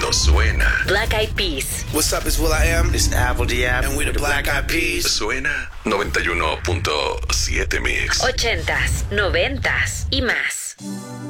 Suena. Black Eyed Peas. What's up, it's will.i.am. It's Apple D.App. And we the Black Eyed Peas. Suena 91.7 Mix. 80s, 90s y más.